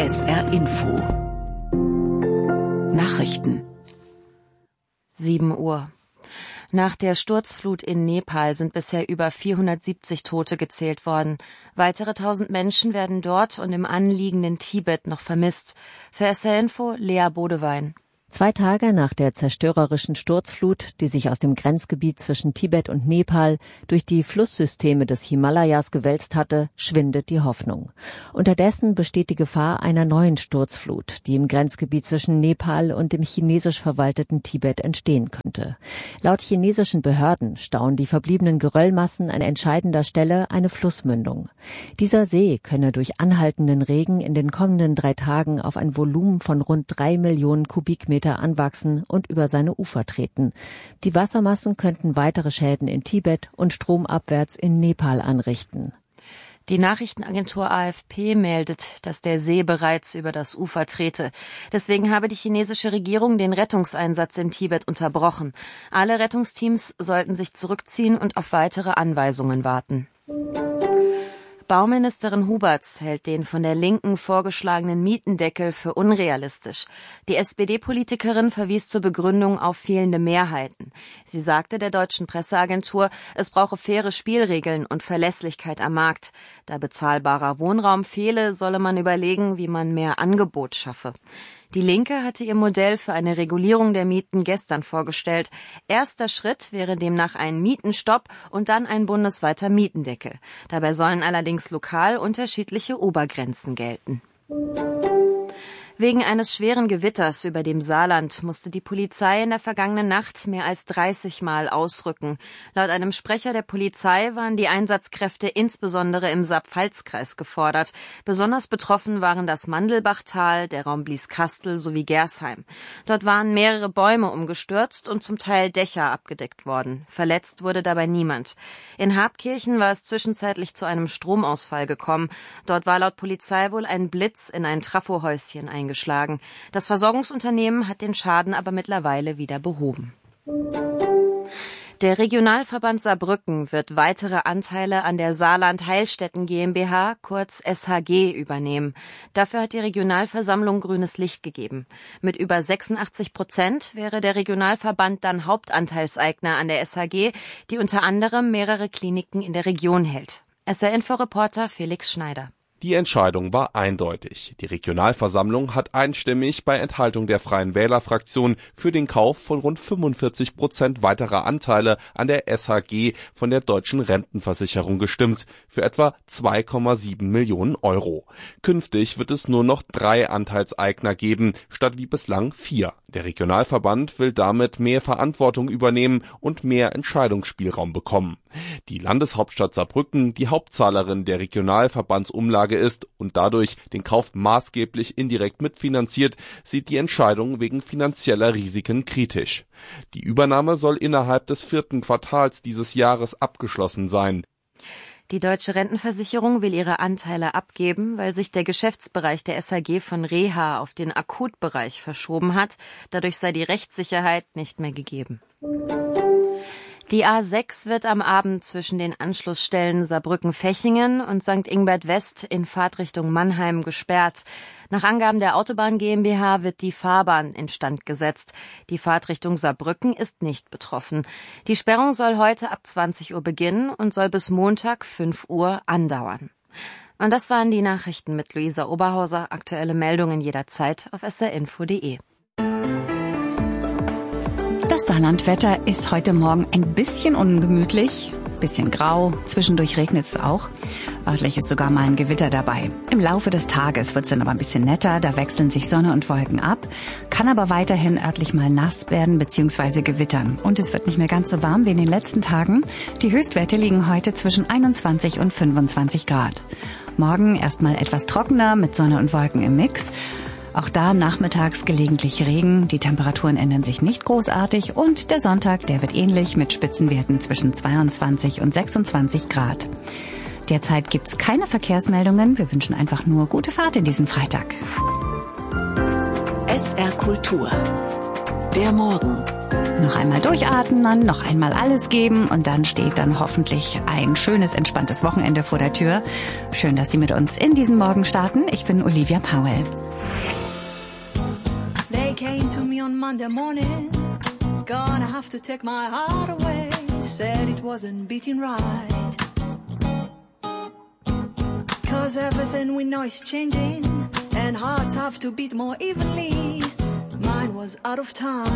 SR Info Nachrichten 7 Uhr. Nach der Sturzflut in Nepal sind bisher über 470 Tote gezählt worden. Weitere 1000 Menschen werden dort und im anliegenden Tibet noch vermisst. Für SR Info Lea Bodewein. 2 Tage nach der zerstörerischen Sturzflut, die sich aus dem Grenzgebiet zwischen Tibet und Nepal durch die Flusssysteme des Himalayas gewälzt hatte, schwindet die Hoffnung. Unterdessen besteht die Gefahr einer neuen Sturzflut, die im Grenzgebiet zwischen Nepal und dem chinesisch verwalteten Tibet entstehen könnte. Laut chinesischen Behörden stauen die verbliebenen Geröllmassen an entscheidender Stelle eine Flussmündung. Dieser See könne durch anhaltenden Regen in den kommenden 3 Tagen auf ein Volumen von rund 3 Millionen Kubikmeter anwachsen und über seine Ufer treten. Die Wassermassen könnten weitere Schäden in Tibet und stromabwärts in Nepal anrichten. Die Nachrichtenagentur AFP meldet, dass der See bereits über das Ufer trete. Deswegen habe die chinesische Regierung den Rettungseinsatz in Tibet unterbrochen. Alle Rettungsteams sollten sich zurückziehen und auf weitere Anweisungen warten. Bauministerin Huberts hält den von der Linken vorgeschlagenen Mietendeckel für unrealistisch. Die SPD-Politikerin verwies zur Begründung auf fehlende Mehrheiten. Sie sagte der deutschen Presseagentur, es brauche faire Spielregeln und Verlässlichkeit am Markt. Da bezahlbarer Wohnraum fehle, solle man überlegen, wie man mehr Angebot schaffe. Die Linke hatte ihr Modell für eine Regulierung der Mieten gestern vorgestellt. Erster Schritt wäre demnach ein Mietenstopp und dann ein bundesweiter Mietendeckel. Dabei sollen allerdings lokal unterschiedliche Obergrenzen gelten. Wegen eines schweren Gewitters über dem Saarland musste die Polizei in der vergangenen Nacht mehr als 30 Mal ausrücken. Laut einem Sprecher der Polizei waren die Einsatzkräfte insbesondere im Saar-Pfalz-Kreis gefordert. Besonders betroffen waren das Mandelbachtal, der Raum Blieskastel sowie Gersheim. Dort waren mehrere Bäume umgestürzt und zum Teil Dächer abgedeckt worden. Verletzt wurde dabei niemand. In Habkirchen war es zwischenzeitlich zu einem Stromausfall gekommen. Dort war laut Polizei wohl ein Blitz in ein Trafohäuschen eingeschlagen. Das Versorgungsunternehmen hat den Schaden aber mittlerweile wieder behoben. Der Regionalverband Saarbrücken wird weitere Anteile an der Saarland Heilstätten GmbH, kurz SHG, übernehmen. Dafür hat die Regionalversammlung grünes Licht gegeben. Mit über 86% wäre der Regionalverband dann Hauptanteilseigner an der SHG, die unter anderem mehrere Kliniken in der Region hält. SR-Info-Reporter Felix Schneider. Die Entscheidung war eindeutig. Die Regionalversammlung hat einstimmig bei Enthaltung der Freien Wählerfraktion für den Kauf von rund 45% weiterer Anteile an der SHG von der Deutschen Rentenversicherung gestimmt, für etwa 2,7 Millionen Euro. Künftig wird es nur noch 3 Anteilseigner geben, statt wie bislang 4. Der Regionalverband will damit mehr Verantwortung übernehmen und mehr Entscheidungsspielraum bekommen. Die Landeshauptstadt Saarbrücken, die Hauptzahlerin der Regionalverbandsumlage ist und dadurch den Kauf maßgeblich indirekt mitfinanziert, sieht die Entscheidung wegen finanzieller Risiken kritisch. Die Übernahme soll innerhalb des 4. Quartals dieses Jahres abgeschlossen sein. Die Deutsche Rentenversicherung will ihre Anteile abgeben, weil sich der Geschäftsbereich der SHG von Reha auf den Akutbereich verschoben hat. Dadurch sei die Rechtssicherheit nicht mehr gegeben. Die A6 wird am Abend zwischen den Anschlussstellen Saarbrücken-Fechingen und St. Ingbert West in Fahrtrichtung Mannheim gesperrt. Nach Angaben der Autobahn GmbH wird die Fahrbahn instand gesetzt. Die Fahrtrichtung Saarbrücken ist nicht betroffen. Die Sperrung soll heute ab 20 Uhr beginnen und soll bis Montag 5 Uhr andauern. Und das waren die Nachrichten mit Luisa Oberhauser. Aktuelle Meldungen jederzeit auf srinfo.de. Das Saarlandwetter ist heute Morgen ein bisschen ungemütlich, bisschen grau, zwischendurch regnet es auch. Örtlich ist sogar mal ein Gewitter dabei. Im Laufe des Tages wird es dann aber ein bisschen netter, da wechseln sich Sonne und Wolken ab, kann aber weiterhin örtlich mal nass werden bzw. gewittern. Und es wird nicht mehr ganz so warm wie in den letzten Tagen. Die Höchstwerte liegen heute zwischen 21 und 25 Grad. Morgen erstmal etwas trockener mit Sonne und Wolken im Mix. Auch da nachmittags gelegentlich Regen, die Temperaturen ändern sich nicht großartig und der Sonntag, der wird ähnlich mit Spitzenwerten zwischen 22 und 26 Grad. Derzeit gibt's keine Verkehrsmeldungen, wir wünschen einfach nur gute Fahrt in diesen Freitag. SR Kultur. Der Morgen. Noch einmal durchatmen, noch einmal alles geben und dann steht dann hoffentlich ein schönes, entspanntes Wochenende vor der Tür. Schön, dass Sie mit uns in diesen Morgen starten. Ich bin Olivia Powell. They came to me on Monday morning, gonna have to take my heart away, said it wasn't beating right, 'cause everything we know is changing, and hearts have to beat more evenly, mine was out of time.